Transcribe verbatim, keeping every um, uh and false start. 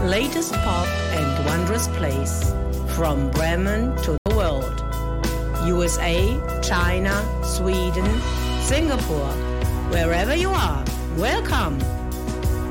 latest pop and wondrous place, from Bremen to the world. U S A, China, Sweden, Singapore, wherever you are, welcome!